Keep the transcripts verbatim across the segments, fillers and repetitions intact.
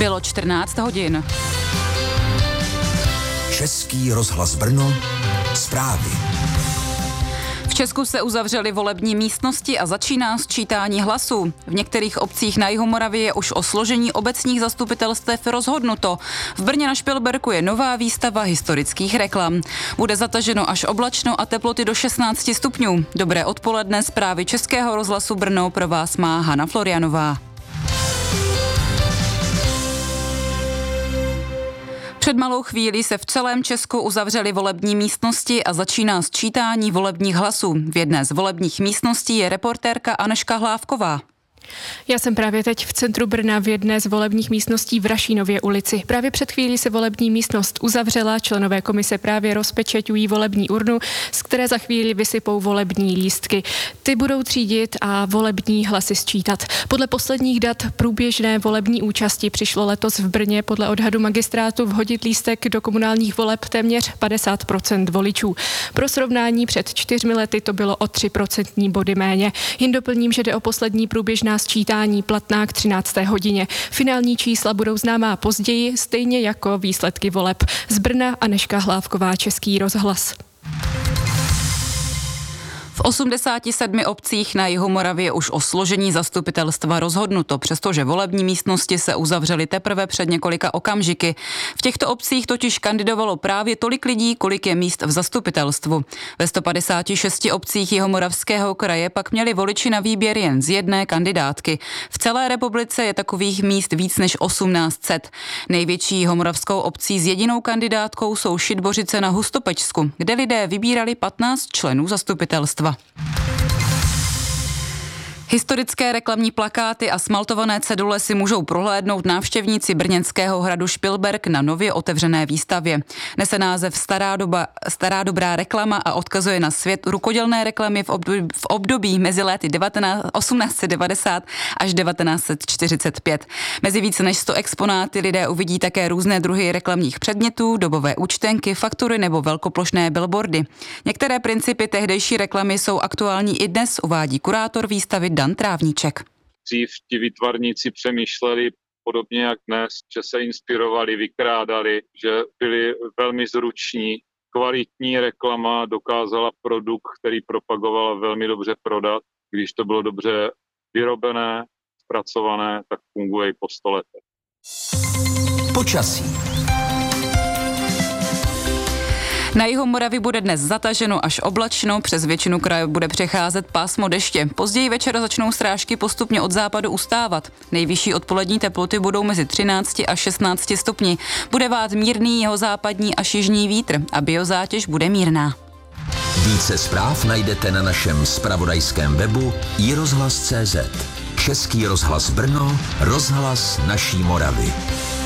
Bylo čtrnáct hodin. Český rozhlas Brno, zprávy. V Česku se uzavřely volební místnosti a začíná sčítání hlasů. V některých obcích na Jihomoravě je už o složení obecních zastupitelstev rozhodnuto. V Brně na Špilberku je nová výstava historických reklam. Bude zataženo až oblačno a teploty do šestnáct stupňů. Dobré odpoledne, zprávy Českého rozhlasu Brno pro vás má Hana Florianová. Před malou chvílí se v celém Česku uzavřely volební místnosti a začíná sčítání volebních hlasů. V jedné z volebních místností je reportérka Anežka Hlávková. Já jsem právě teď v centru Brna v jedné z volebních místností v Rašínově ulici. Právě před chvílí se volební místnost uzavřela, členové komise právě rozpečeťují volební urnu, z které za chvíli vysypou volební lístky. Ty budou třídit a volební hlasy sčítat. Podle posledních dat průběžné volební účasti přišlo letos v Brně podle odhadu magistrátu vhodit lístek do komunálních voleb téměř padesát procent voličů. Pro srovnání před čtyřmi lety to bylo o tři procentní body méně. Jen doplním, že jde o poslední průběžná sčítání platná k třinácté hodině. Finální čísla budou známá později, stejně jako výsledky voleb. Z Brna Anežka Hlávková, Český rozhlas. V osmdesáti sedmi obcích na Jihomoravě už o složení zastupitelstva rozhodnuto, přestože volební místnosti se uzavřely teprve před několika okamžiky. V těchto obcích totiž kandidovalo právě tolik lidí, kolik je míst v zastupitelstvu. Ve sto padesáti šesti obcích Jihomoravského kraje pak měli voliči na výběr jen z jedné kandidátky. V celé republice je takových míst víc než osmnáct set. Největší jihomoravskou obcí s jedinou kandidátkou jsou Šitbořice na Hustopečsku, kde lidé vybírali patnáct členů zastupitelstva. Historické reklamní plakáty a smaltované cedule si můžou prohlédnout návštěvníci brněnského hradu Špilberk na nově otevřené výstavě. Nese název Stará doba, Stará dobrá reklama a odkazuje na svět rukodělné reklamy v období, v období mezi léty osmnáct set devadesát až devatenáct set čtyřicet pět. Mezi více než sto exponáty lidé uvidí také různé druhy reklamních předmětů, dobové účtenky, faktury nebo velkoplošné billboardy. Některé principy tehdejší reklamy jsou aktuální i dnes, uvádí kurátor výstavy Dan Trávníček. Dřív ti výtvarníci přemýšleli podobně jak dnes, že se inspirovali, vykrádali, že byli velmi zruční. Kvalitní reklama dokázala produkt, který propagovala, velmi dobře prodat. Když to bylo dobře vyrobené, zpracované, tak funguje i po sto letech. Počasí. Na Jihomoravě bude dnes zataženo až oblačno, přes většinu kraje bude přecházet pásmo deště. Později večer začnou srážky postupně od západu ustávat. Nejvyšší odpolední teploty budou mezi třinácti a šestnácti stupni. Bude vát mírný jihozápadní až jižní vítr a biozátěž bude mírná. Více zpráv najdete na našem zpravodajském webu i rozhlas tečka cé zet. Český rozhlas Brno, rozhlas naší Moravy.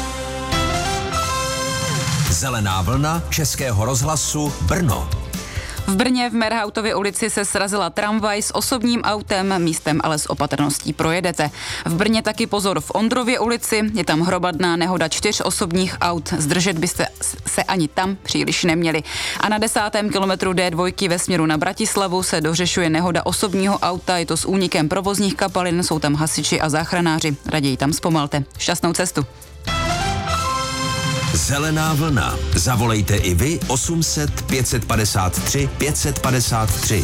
Zelená vlna Českého rozhlasu Brno. V Brně v Merhautově ulici se srazila tramvaj s osobním autem, místem ale s opatrností projedete. V Brně taky pozor v Ondrově ulici, je tam hromadná nehoda čtyř osobních aut, zdržet byste se ani tam příliš neměli. A na desátém kilometru dé dva ve směru na Bratislavu se dořešuje nehoda osobního auta, je to s únikem provozních kapalin, jsou tam hasiči a záchranáři, raději tam zpomalte. Šťastnou cestu. Zelená vlna. Zavolejte i vy osm set pět set padesát tři pět set padesát tři.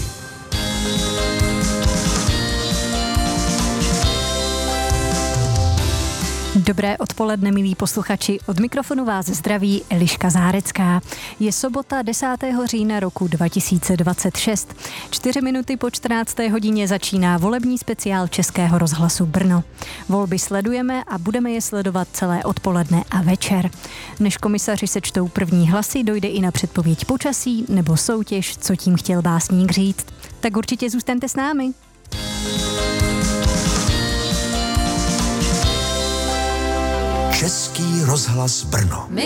Dobré odpoledne, milí posluchači. Od mikrofonu vás zdraví Eliška Zárecká. Je sobota desátého října roku dva tisíce dvacet šest. Čtyři minuty po čtrnácté hodině začíná volební speciál Českého rozhlasu Brno. Volby sledujeme a budeme je sledovat celé odpoledne a večer. Než komisaři sečtou první hlasy, dojde i na předpověď počasí nebo soutěž, co tím chtěl básník říct. Tak určitě zůstaňte s námi. Český rozhlas Brno.